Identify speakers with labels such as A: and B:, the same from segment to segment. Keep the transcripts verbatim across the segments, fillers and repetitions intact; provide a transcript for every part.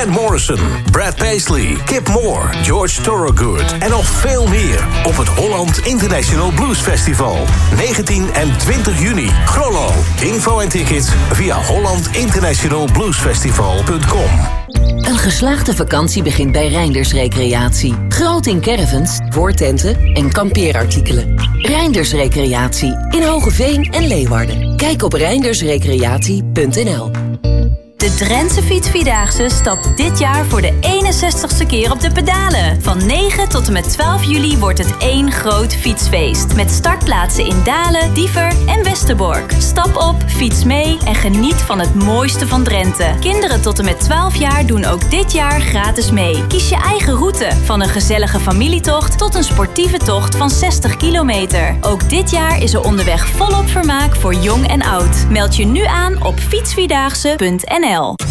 A: Van Morrison, Brad Paisley, Kip Moore, George Thorogood en nog veel meer op het Holland International Blues Festival. negentien en twintig juni. Grollo. Info en tickets via holland international blues festival punt com.
B: Een geslaagde vakantie begint bij Reinders Recreatie. Groot in caravans, woordtenten en kampeerartikelen. Reinders Recreatie in Hogeveen en Leeuwarden. Kijk op reinders recreatie punt n l.
C: De Drentse Fietsvierdaagse stapt dit jaar voor de eenenzestigste keer op de pedalen. Van negen tot en met twaalf juli wordt het één groot fietsfeest. Met startplaatsen in Dalen, Diever en Westerbork. Stap op, fiets mee en geniet van het mooiste van Drenthe. Kinderen tot en met twaalf jaar doen ook dit jaar gratis mee. Kies je eigen route. Van een gezellige familietocht tot een sportieve tocht van zestig kilometer. Ook dit jaar is er onderweg volop vermaak voor jong en oud. Meld je nu aan op fietsvierdaagse punt n l.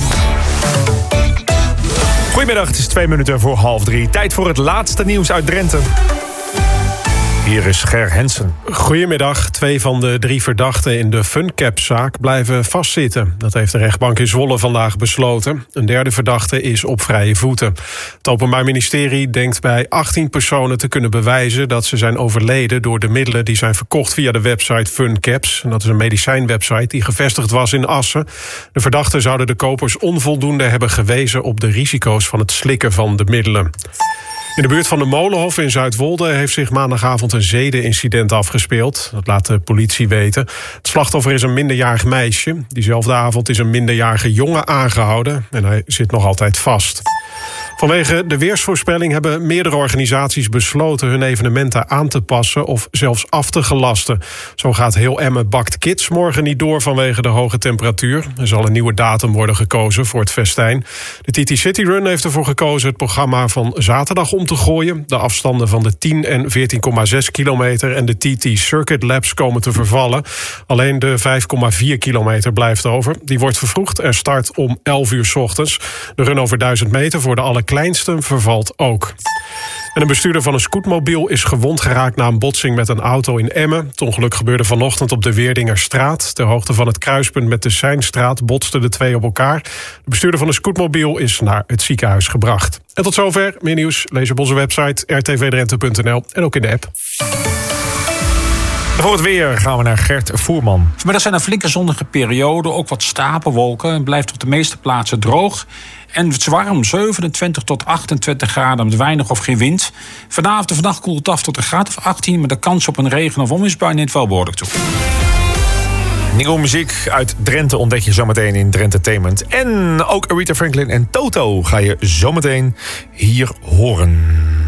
D: Goedemiddag, het is twee minuten voor half drie. Tijd voor het laatste nieuws uit Drenthe. Hier is Ger Hensen.
E: Goedemiddag. Twee van de drie verdachten in de Funcap-zaak blijven vastzitten. Dat heeft de rechtbank in Zwolle vandaag besloten. Een derde verdachte is op vrije voeten. Het Openbaar Ministerie denkt bij achttien personen te kunnen bewijzen dat ze zijn overleden door de middelen die zijn verkocht via de website Funcaps. Dat is een medicijnwebsite die gevestigd was in Assen. De verdachten zouden de kopers onvoldoende hebben gewezen op de risico's van het slikken van de middelen. In de buurt van de Molenhof in Zuidwolde heeft zich maandagavond een zedenincident afgespeeld. Dat laat de politie weten. Het slachtoffer is een minderjarig meisje. Diezelfde avond is een minderjarige jongen aangehouden en hij zit nog altijd vast. Vanwege de weersvoorspelling hebben meerdere organisaties besloten hun evenementen aan te passen of zelfs af te gelasten. Zo gaat Heel Emmen Bakt Kids morgen niet door vanwege de hoge temperatuur. Er zal een nieuwe datum worden gekozen voor het festijn. De T T City Run heeft ervoor gekozen het programma van zaterdag om te gooien. De afstanden van de tien en veertien komma zes kilometer en de T T Circuit Laps komen te vervallen. Alleen de vijf komma vier kilometer blijft over. Die wordt vervroegd en start om elf uur 's ochtends. De run over duizend meter voor de allerkleinste vervalt ook. En een bestuurder van een scootmobiel is gewond geraakt na een botsing met een auto in Emmen. Het ongeluk gebeurde vanochtend op de Weerdingerstraat. Ter hoogte van het kruispunt met de Seinstraat botsten de twee op elkaar. De bestuurder van de scootmobiel is naar het ziekenhuis gebracht. En tot zover. Meer nieuws lees je op onze website r t v drenthe punt n l en ook in de app.
D: Voor het weer gaan we naar Gert Voerman.
F: Vanmiddag zijn er flinke zonnige perioden, ook wat stapelwolken. Het blijft op de meeste plaatsen droog. En het is warm, zevenentwintig tot achtentwintig graden met weinig of geen wind. Vanavond en vannacht koelt het af tot een graad of achttien... met de kans op een regen- of onweersbui neemt wel behoorlijk toe.
D: Nieuwe muziek uit Drenthe ontdek je zometeen in Drentertainment. En ook Aretha Franklin en Toto ga je zometeen hier horen.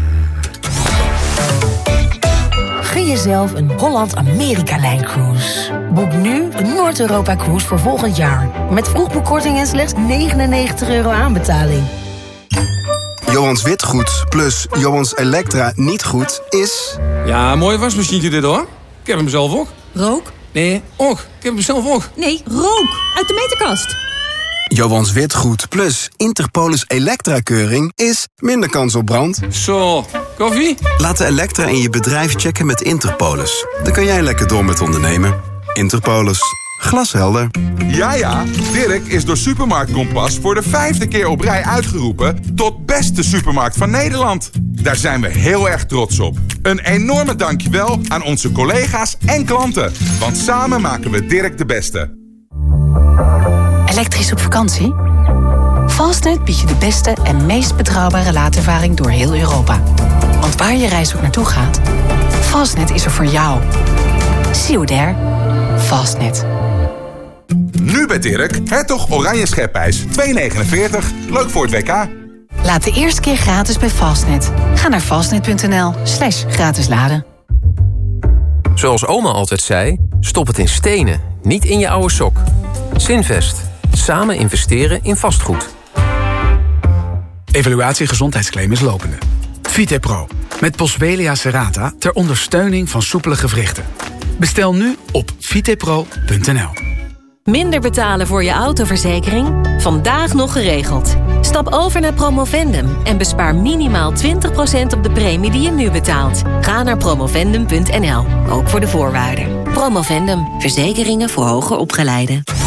G: Gun jezelf een Holland-Amerika-lijn-cruise. Boek nu een Noord-Europa-cruise voor volgend jaar. Met vroegboekkorting en slechts negenennegentig euro aanbetaling.
H: Johans Witgoed plus Johans Elektra niet goed is...
I: Ja, mooi wasmachientje dit hoor. Ik heb hem zelf ook.
J: Rook?
I: Nee, ook. Ik heb hem zelf ook.
J: Nee, rook. Uit de meterkast.
H: Johans Witgoed plus Interpolis Elektra-keuring is minder kans op brand.
I: Zo, koffie?
H: Laat de Elektra in je bedrijf checken met Interpolis. Dan kan jij lekker door met ondernemen. Interpolis. Glashelder.
K: Ja, ja. Dirk is door Supermarkt Kompas voor de vijfde keer op rij uitgeroepen tot beste supermarkt van Nederland. Daar zijn we heel erg trots op. Een enorme dankjewel aan onze collega's en klanten. Want samen maken we Dirk de beste.
L: Elektrisch op vakantie? Fastnet biedt je de beste en meest betrouwbare laadervaring door heel Europa. Want waar je reis ook naartoe gaat, Fastnet is er voor jou. See you there. Fastnet.
K: Nu bij Dirk, Hertog Oranje Schepijs, twee komma negenenveertig. Leuk voor het W K.
L: Laat de eerste keer gratis bij Fastnet. Ga naar fastnet punt n l slash gratis laden.
M: Zoals oma altijd zei, stop het in stenen, niet in je oude sok. Zinvest. Samen investeren in vastgoed.
N: Evaluatie gezondheidsclaim is lopende. Vitepro. Met Boswellia serrata ter ondersteuning van soepele gewrichten. Bestel nu op vitepro punt n l.
O: Minder betalen voor je autoverzekering? Vandaag nog geregeld. Stap over naar Promovendum en bespaar minimaal twintig procent op de premie die je nu betaalt. Ga naar promovendum punt n l, ook voor de voorwaarden. Promovendum, verzekeringen voor hoger opgeleiden.